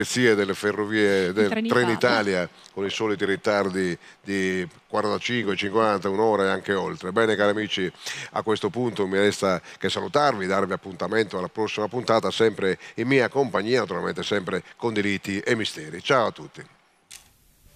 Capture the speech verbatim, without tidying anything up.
sia delle ferrovie del Trenitalia. Trenitalia con i soliti ritardi di quarantacinque, cinquanta, un'ora e anche oltre. Bene cari amici, a questo punto mi resta che salutarvi, darvi appuntamento alla prossima puntata, sempre in mia compagnia, naturalmente sempre con diritti e misteri. Ciao a tutti.